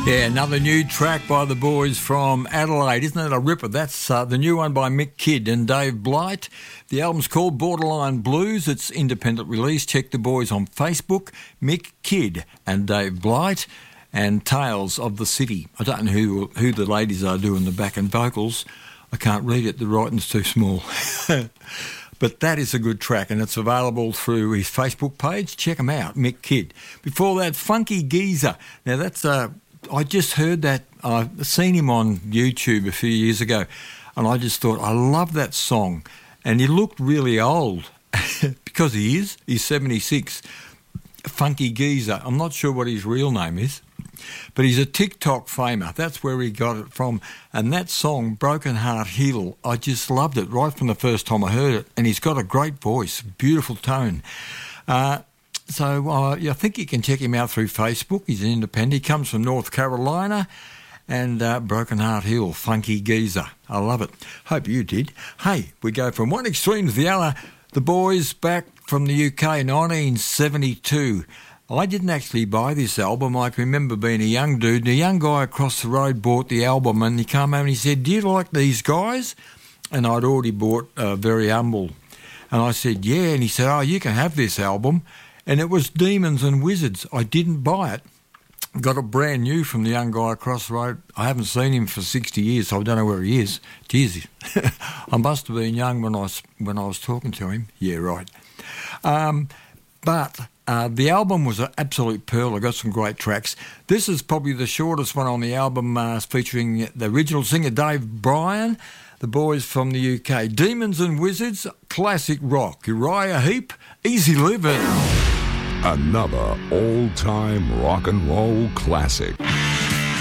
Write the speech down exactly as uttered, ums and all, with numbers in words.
Yeah, another new track by the boys from Adelaide. Isn't it a ripper? That's uh, the new one by Mick Kidd and Dave Blight. The album's called Borderline Blues. It's independent release. Check the boys on Facebook, Mick Kidd and Dave Blight, and Tales of the City. I don't know who who the ladies are doing the back and vocals. I can't read it. The writing's too small. But that is a good track, and it's available through his Facebook page. Check him out, Mick Kidd. Before that, Funky Geezer. Now, that's... Uh, I just heard that. I've seen him on YouTube a few years ago, and I just thought, I love that song. And he looked really old, because he is. He's seventy-six. Funky Geezer. I'm not sure what his real name is, but he's a TikTok famer. That's where he got it from. And that song, Broken Heart Hill, I just loved it right from the first time I heard it. And he's got a great voice, beautiful tone. Uh, so uh, yeah, I think you can check him out through Facebook. He's an independent. He comes from North Carolina. And uh, Broken Heart Hill, Funky Geezer. I love it. Hope you did. Hey, we go from one extreme to the other. The boys back from the U K, nineteen seventy-two. I didn't actually buy this album. I can remember being a young dude, and a young guy across the road bought the album, and he came home and he said, "Do you like these guys?" And I'd already bought uh, Very Humble. And I said, "Yeah." And he said, "Oh, you can have this album." And it was Demons and Wizards. I didn't buy it. Got it brand new from the young guy across the road. I haven't seen him for sixty years, so I don't know where he is. Jeez, I must have been young when I was, when I was talking to him. Yeah, right. Um, but uh, the album was an absolute pearl. I got some great tracks. This is probably the shortest one on the album, uh, featuring the original singer Dave Bryan, the boys from the U K. Demons and Wizards, classic rock. Uriah Heep, Easy Living. Another all-time rock and roll classic.